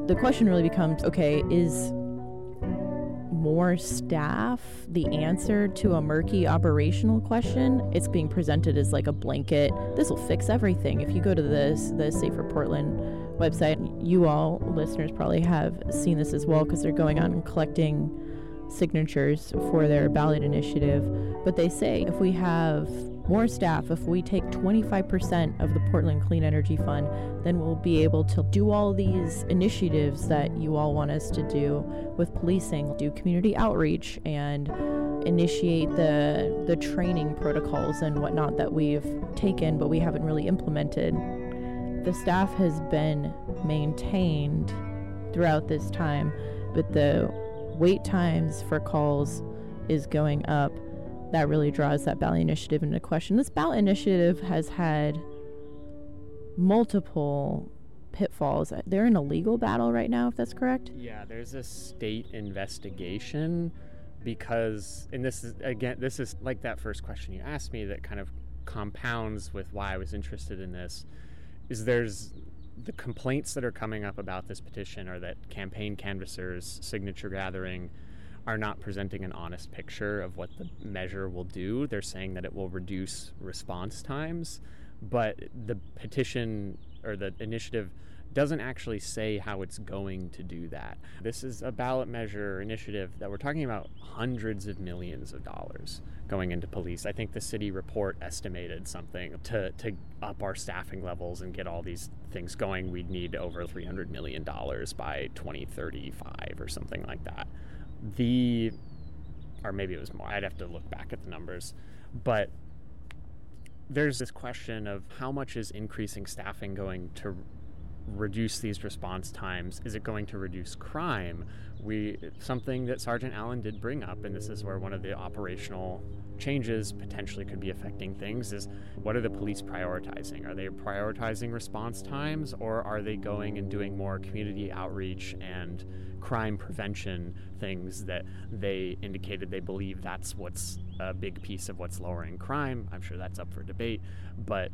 The question really becomes, okay, is more staff the answer to a murky operational question? It's being presented as like a blanket, this will fix everything. If you go to the Safer Portland website, you all listeners probably have seen this as well because they're going out and collecting signatures for their ballot initiative. But they say if we have more staff, if we take 25% of the Portland Clean Energy Fund, then we'll be able to do all these initiatives that you all want us to do with policing, do community outreach, and initiate the training protocols and whatnot that we've taken but we haven't really implemented. The staff has been maintained throughout this time, but the wait times for calls is going up. That really draws that ballot initiative into question. This ballot initiative has had multiple pitfalls. They're in a legal battle right now, if that's correct? Yeah, there's a state investigation because, and this is like that first question you asked me that kind of compounds with why I was interested in this, is there's the complaints that are coming up about this petition are that campaign canvassers, signature gathering, are not presenting an honest picture of what the measure will do. They're saying that it will reduce response times, but the petition or the initiative doesn't actually say how it's going to do that. This is a ballot measure initiative that we're talking about hundreds of millions of dollars going into police. I think the city report estimated something to up our staffing levels and get all these things going. We'd need over $300 million by 2035 or something like that. Or maybe it was more. I'd have to look back at the numbers. But there's this question of how much is increasing staffing going to reduce these response times? Is it going to reduce crime? Something that Sergeant Allen did bring up, and this is where one of the operational changes potentially could be affecting things, is what are the police prioritizing? Are they prioritizing response times, or are they going and doing more community outreach and crime prevention things that they indicated they believe that's what's a big piece of what's lowering crime? I'm sure that's up for debate, but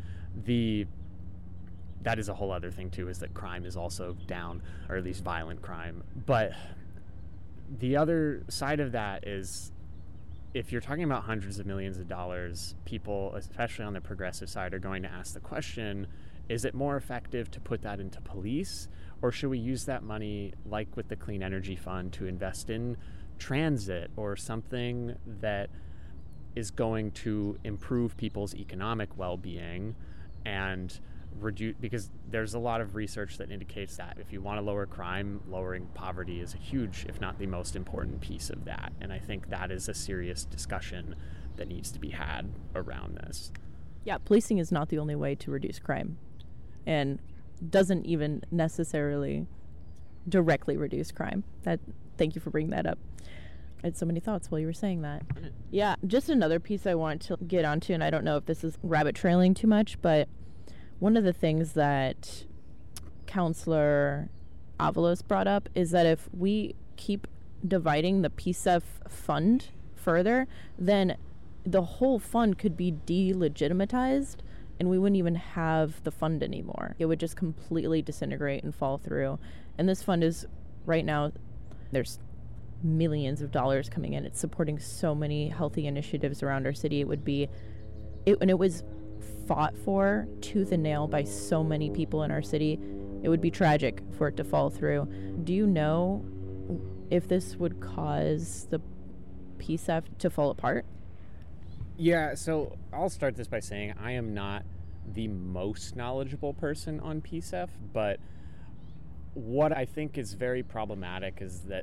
that is a whole other thing too, is that crime is also down, or at least violent crime. But the other side of that is, if you're talking about hundreds of millions of dollars, people, especially on the progressive side, are going to ask the question, is it more effective to put that into police, or should we use that money, like with the Clean Energy Fund, to invest in transit or something that is going to improve people's economic well-being and reduce, because there's a lot of research that indicates that if you want to lower crime, lowering poverty is a huge, if not the most important piece of that. And I think that is a serious discussion that needs to be had around this. Yeah, policing is not the only way to reduce crime, and doesn't even necessarily directly reduce crime. Thank you for bringing that up. I had so many thoughts while you were saying that. Yeah, just another piece I want to get onto, and I don't know if this is rabbit trailing too much, but one of the things that Counselor Avalos brought up is that if we keep dividing the PSEF fund further, then the whole fund could be delegitimatized and we wouldn't even have the fund anymore. It would just completely disintegrate and fall through. And this fund is, right now, there's millions of dollars coming in. It's supporting so many healthy initiatives around our city. And it was fought for tooth and nail by so many people in our city. It would be tragic for it to fall through. Do you know if this would cause the PSEF to fall apart? Yeah, so I'll start this by saying I am not the most knowledgeable person on PSEF, but what I think is very problematic is that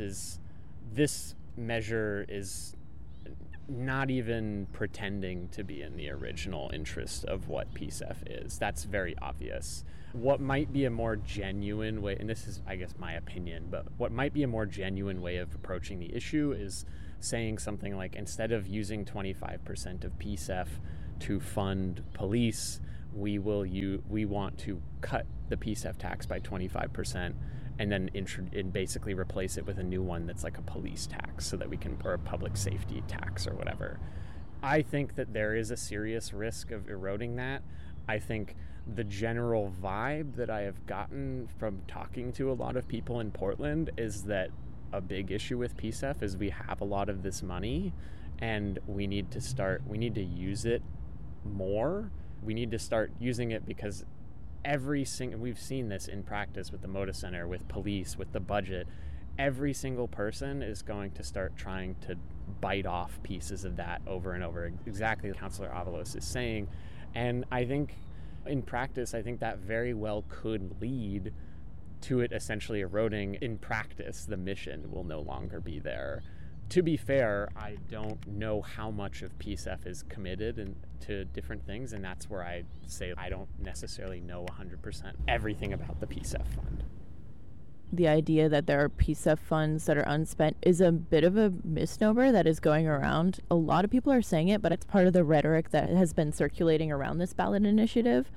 this measure is not even pretending to be in the original interest of what PSEF is. That's very obvious. What might be a more genuine way, and this is, I guess, my opinion, but what might be a more genuine way of approaching the issue is saying something like, instead of using 25% of PSEF to fund police, we want to cut the PSEF tax by 25%. And then basically replace it with a new one that's like a police tax, so that we can, or a public safety tax or whatever. I think that there is a serious risk of eroding that. I think the general vibe that I have gotten from talking to a lot of people in Portland is that a big issue with PSEF is we have a lot of this money and we need to use it more. We need to start using it because we've seen this in practice with the Moda Center, with police, with the budget. Every single person is going to start trying to bite off pieces of that over and over, exactly what Councilor Avalos is saying. And I think in practice, I think that very well could lead to it essentially eroding. In practice, the mission will no longer be there. To be fair, I don't know how much of PSEF is committed to different things, and that's where I say I don't necessarily know 100% everything about the PSEF fund. The idea that there are PSEF funds that are unspent is a bit of a misnomer that is going around. A lot of people are saying it, but it's part of the rhetoric that has been circulating around this ballot initiative,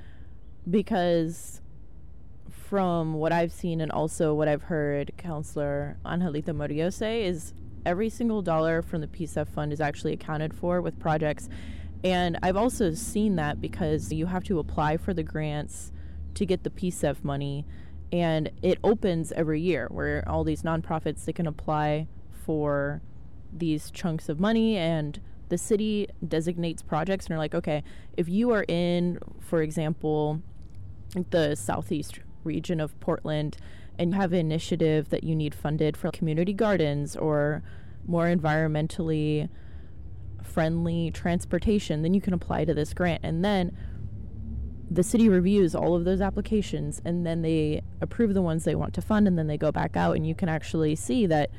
because from what I've seen and also what I've heard Councilor Angelita Murillo say is every single dollar from the PSEF fund is actually accounted for with projects. And I've also seen that because you have to apply for the grants to get the PSEF money, and it opens every year where all these nonprofits, they can apply for these chunks of money, and the city designates projects and are like, okay, if you are in, for example, the southeast region of Portland and you have an initiative that you need funded for community gardens or more environmentally friendly transportation, then you can apply to this grant. And then the city reviews all of those applications, and then they approve the ones they want to fund, and then they go back out, and you can actually see that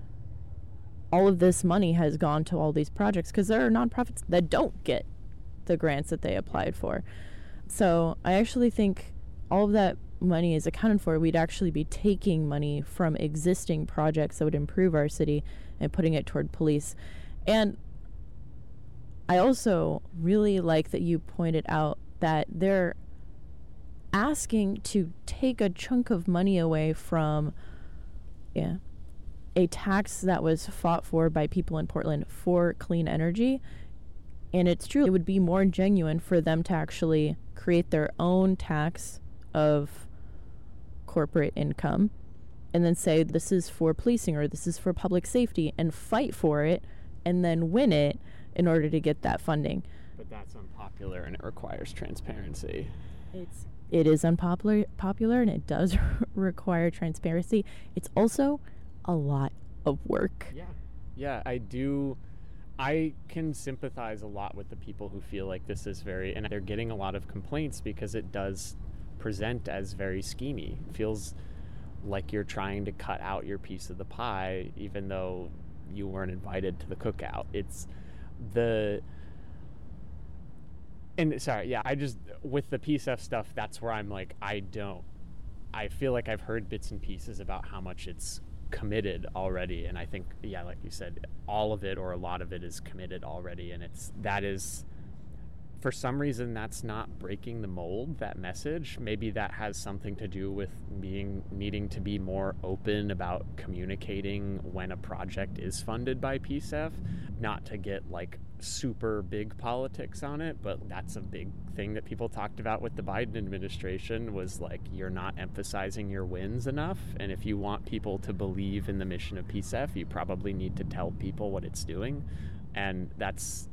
all of this money has gone to all these projects, because there are nonprofits that don't get the grants that they applied for. So I actually think all of that money is accounted for. We'd actually be taking money from existing projects that would improve our city and putting it toward police. And I also really like that you pointed out that they're asking to take a chunk of money away from a tax that was fought for by people in Portland for clean energy. And it's true, it would be more genuine for them to actually create their own tax of corporate income and then say this is for policing or this is for public safety and fight for it and then win it in order to get that funding. But that's unpopular and it requires transparency. It is unpopular and it does require transparency. It's also a lot of work. Yeah, I can sympathize a lot with the people who feel like this is and they're getting a lot of complaints because it does present as very schemy. It feels like you're trying to cut out your piece of the pie even though you weren't invited to the cookout. With the PSEF stuff, that's where I'm like, I feel like I've heard bits and pieces about how much it's committed already, and I think, like you said, all of it or a lot of it is committed already, and that is for some reason that's not breaking the mold, that message. Maybe that has something to do with needing to be more open about communicating when a project is funded by PSEF, not to get like super big politics on it, but that's a big thing that people talked about with the Biden administration was like, you're not emphasizing your wins enough, and if you want people to believe in the mission of PSEF, you probably need to tell people what it's doing. And that's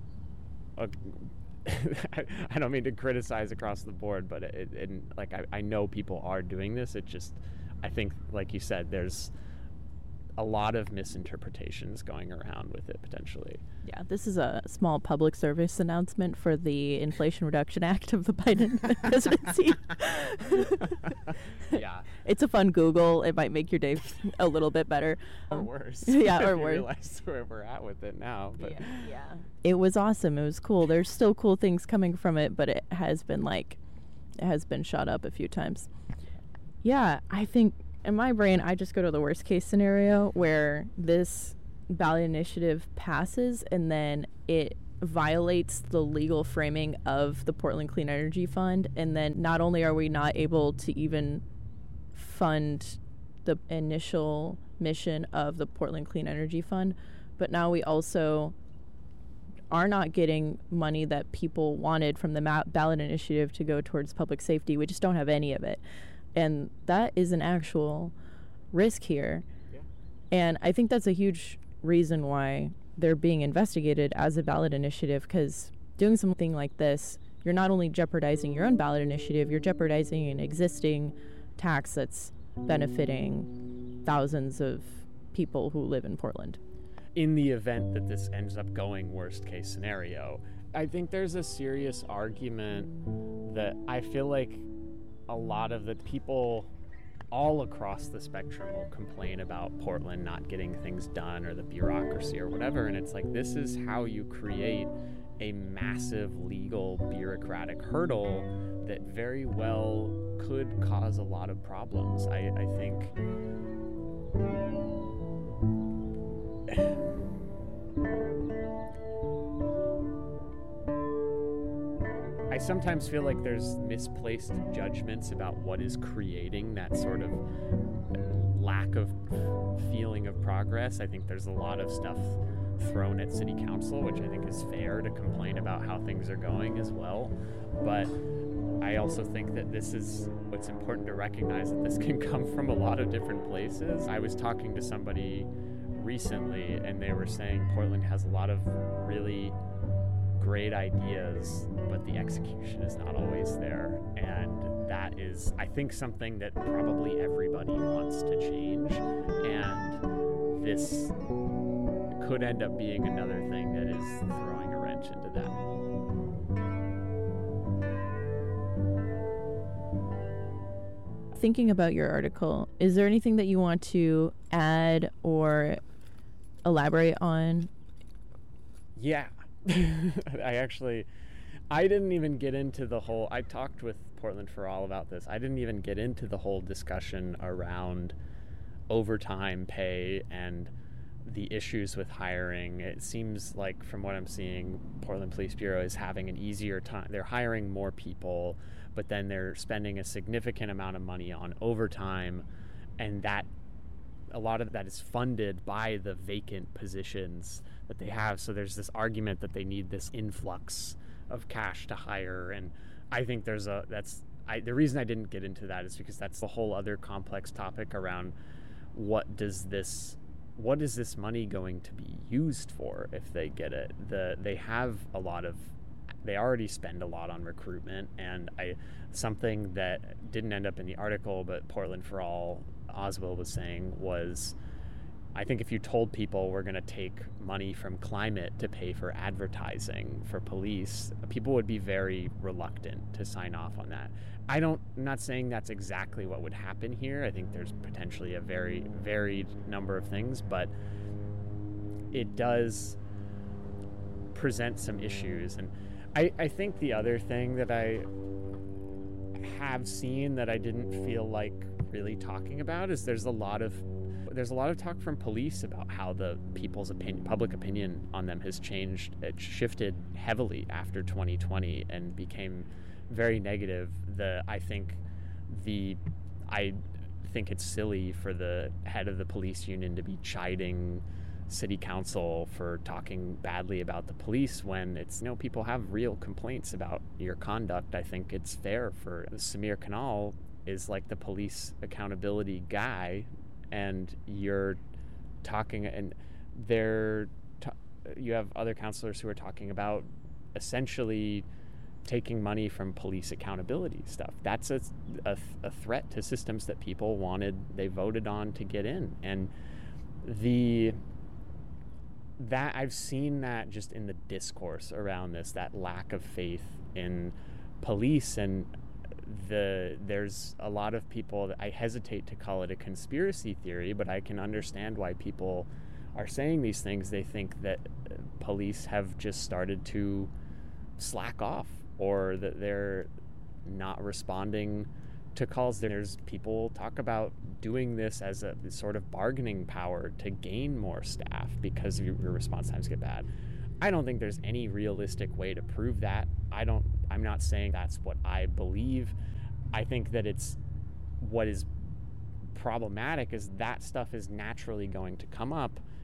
I don't mean to criticize across the board, but I know people are doing this. It just, I think, like you said, there's a lot of misinterpretations going around with it potentially. Yeah, this is a small public service announcement for the Inflation Reduction Act of the Biden presidency. Yeah. It's a fun Google. It might make your day a little bit better. Or worse. Yeah, or worse. worse. Realize where we're at with it now. But. Yeah. It was awesome. It was cool. There's still cool things coming from it, but it has been shot up a few times. Yeah, I think in my brain, I just go to the worst case scenario where this ballot initiative passes and then it violates the legal framing of the Portland Clean Energy Fund, and then not only are we not able to even fund the initial mission of the Portland Clean Energy Fund, but now we also are not getting money that people wanted from the ballot initiative to go towards public safety. We just don't have any of it. And that is an actual risk here. Yeah. And I think that's a huge reason why they're being investigated as a ballot initiative, because doing something like this, you're not only jeopardizing your own ballot initiative, you're jeopardizing an existing tax that's benefiting thousands of people who live in Portland. In the event that this ends up going worst case scenario, I think there's a serious argument that I feel like a lot of the people all across the spectrum will complain about Portland not getting things done or the bureaucracy or whatever. And it's like, this is how you create a massive legal bureaucratic hurdle that very well could cause a lot of problems. I think I sometimes feel like there's misplaced judgments about what is creating that sort of lack of feeling of progress. I think there's a lot of stuff thrown at city council, which I think is fair to complain about how things are going as well. But I also think that this is what's important to recognize, that this can come from a lot of different places. I was talking to somebody recently and they were saying Portland has a lot of really great ideas, but the execution is not always there. And that is, I think, something that probably everybody wants to change. And this could end up being another thing that is throwing a wrench into that. Thinking about your article, is there anything that you want to add or elaborate on? Yeah. I didn't even get into the whole, I talked with Portland for All about this. I didn't even get into the whole discussion around overtime pay and the issues with hiring. It seems like, from what I'm seeing, Portland Police Bureau is having an easier time. They're hiring more people, but then they're spending a significant amount of money on overtime, and that a lot of that is funded by the vacant positions that they have. So there's this argument that they need this influx of cash to hire, and I think the reason I didn't get into that is because that's a whole other complex topic around what is this money going to be used for if they get it. They already spend a lot on recruitment, and something that didn't end up in the article, but Portland for All Oswald was saying was, I think if you told people we're going to take money from climate to pay for advertising for police, people would be very reluctant to sign off on that. I'm not saying that's exactly what would happen here. I think there's potentially a very varied number of things, but it does present some issues. And I think the other thing that I have seen that I didn't feel like really talking about is there's a lot of talk from police about how the people's public opinion on them has changed. It shifted heavily after 2020 and became very negative. I think it's silly for the head of the police union to be chiding city council for talking badly about the police when it's, people have real complaints about your conduct. I think it's fair for Samir Kanal is like the police accountability guy, and you're talking, and you have other counselors who are talking about essentially taking money from police accountability stuff. That's a threat to systems that people they voted on to get in. And that I've seen that just in the discourse around this, that lack of faith in police. And there's a lot of people that I hesitate to call it a conspiracy theory, but I can understand why people are saying these things. They think that police have just started to slack off, or that they're not responding to calls. There's people talk about doing this as a sort of bargaining power to gain more staff because your response times get bad. I don't think there's any realistic way to prove that. I'm not saying that's what I believe. I think that what is problematic is that stuff is naturally going to come up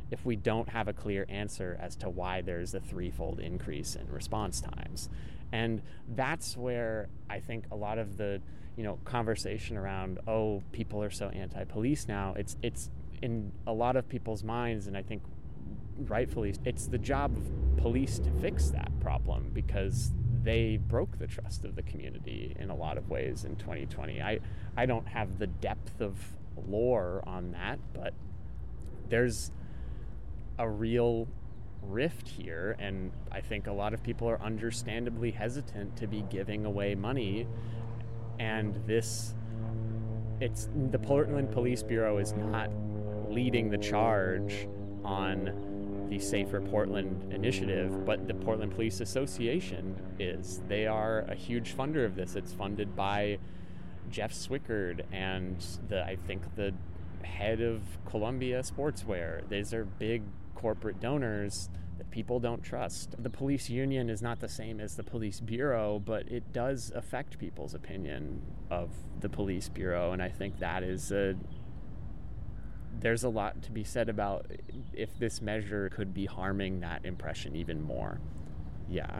if we don't have a clear answer as to why there's a threefold increase in response times. And that's where I think a lot of the, conversation around, oh, people are so anti-police now, it's in a lot of people's minds, and I think rightfully, it's the job of police to fix that problem, because they broke the trust of the community in a lot of ways in 2020. I don't have the depth of lore on that, but there's a real rift here, and I think a lot of people are understandably hesitant to be giving away money. And it's the Portland Police Bureau is not leading the charge on the Safer Portland initiative, but the Portland Police Association is. They are a huge funder of this. It's funded by Jeff Swickard and I think the head of Columbia Sportswear. These are big corporate donors that people don't trust. The police union is not the same as the police bureau, but it does affect people's opinion of the police bureau, and I think that is there's a lot to be said about if this measure could be harming that impression even more. Yeah.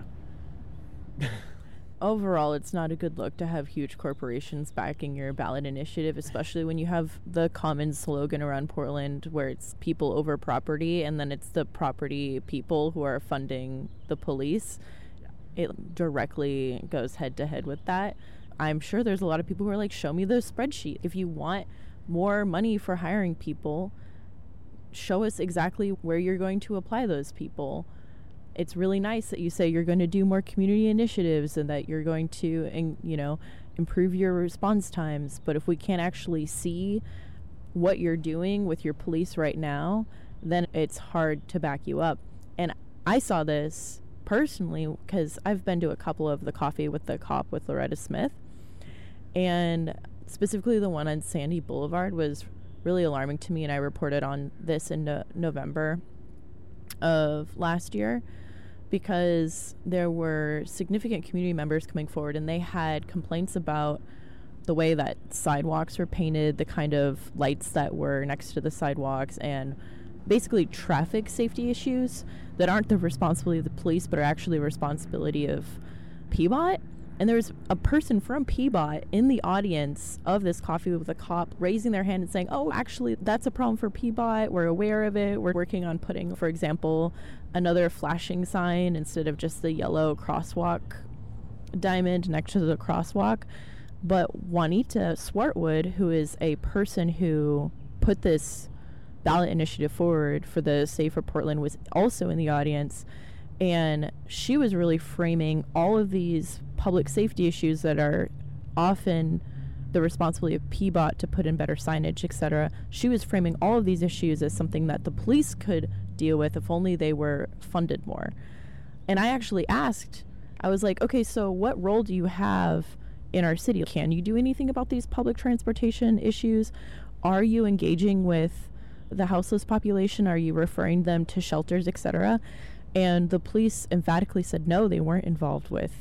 Overall, it's not a good look to have huge corporations backing your ballot initiative, especially when you have the common slogan around Portland where it's people over property, and then it's the property people who are funding the police. It directly goes head to head with that. I'm sure there's a lot of people who are like, show me the spreadsheet. If you want more money for hiring people, show us exactly where you're going to apply those people. It's really nice that you say you're going to do more community initiatives and that you're going to, improve your response times. But if we can't actually see what you're doing with your police right now, then it's hard to back you up. And I saw this personally because I've been to a couple of the Coffee with the Cop with Loretta Smith. And specifically the one on Sandy Boulevard was really alarming to me. And I reported on this in November of last year, because there were significant community members coming forward and they had complaints about the way that sidewalks were painted, the kind of lights that were next to the sidewalks, and basically traffic safety issues that aren't the responsibility of the police but are actually responsibility of PBOT. And there was a person from PBOT in the audience of this Coffee with a Cop raising their hand and saying, oh, actually, that's a problem for PBOT. We're aware of it. We're working on putting, for example, another flashing sign instead of just the yellow crosswalk diamond next to the crosswalk. But Juanita Swartwood, who is a person who put this ballot initiative forward for the Safer Portland, was also in the audience. And she was really framing all of these public safety issues that are often the responsibility of PBOT to put in better signage, etc. She was framing all of these issues as something that the police could deal with if only they were funded more. And I actually asked, I was like, okay, so what role do you have in our city? Can you do anything about these public transportation issues? Are you engaging with the houseless population? Are you referring them to shelters, etc.? And the police emphatically said no, they weren't involved with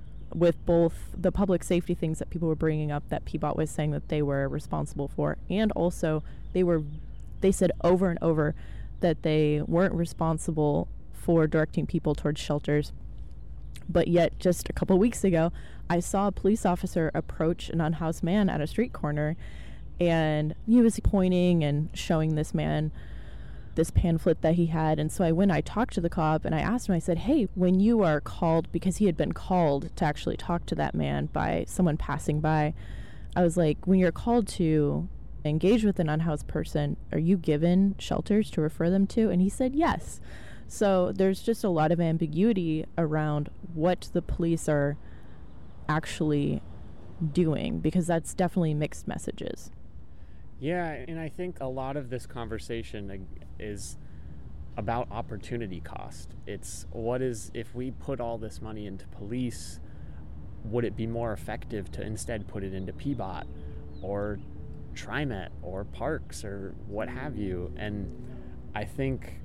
both the public safety things that people were bringing up that PBOT was saying that they were responsible for, and also they said over and over that they weren't responsible for directing people towards shelters. But yet just a couple weeks ago, I saw a police officer approach an unhoused man at a street corner, and he was pointing and showing this man this pamphlet that he had. And so I talked to the cop and I asked him, I said, hey, when you are called, because he had been called to actually talk to that man by someone passing by, I was like, when you're called to engage with an unhoused person, are you given shelters to refer them to? And he said yes. So there's just a lot of ambiguity around what the police are actually doing, because that's definitely mixed messages. Yeah, and I think a lot of this conversation is about opportunity cost. It's if we put all this money into police, would it be more effective to instead put it into PBOT or TriMet or parks or what have you? And I think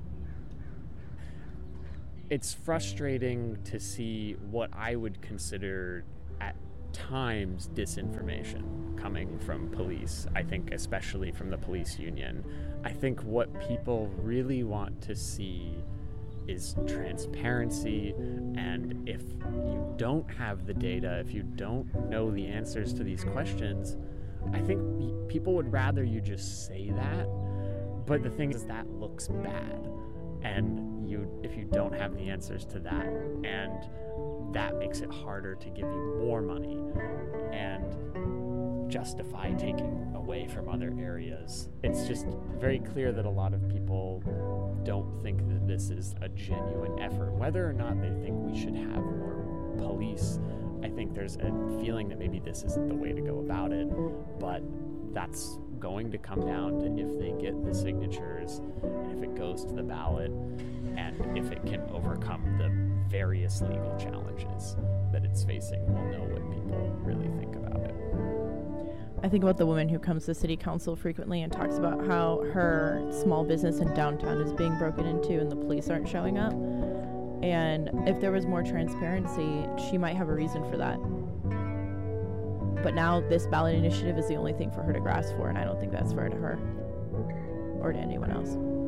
it's frustrating to see what I would consider at times disinformation coming from police. I think especially from the police union. I think what people really want to see is transparency, and if you don't have the data, if you don't know the answers to these questions, I think people would rather you just say that. But the thing is that looks bad, and if you don't have the answers to that, and that makes it harder to give you more money and justify taking away from other areas. It's just very clear that a lot of people don't think that this is a genuine effort. Whether or not they think we should have more police, I think there's a feeling that maybe this isn't the way to go about it, but that's going to come down to if they get the signatures, and if it goes to the ballot, and if it can overcome the various legal challenges that it's facing. We'll know what people really think about it. I think about the woman who comes to city council frequently and talks about how her small business in downtown is being broken into and the police aren't showing up. And if there was more transparency, she might have a reason for that. But now this ballot initiative is the only thing for her to grasp for, and I don't think that's fair to her or to anyone else.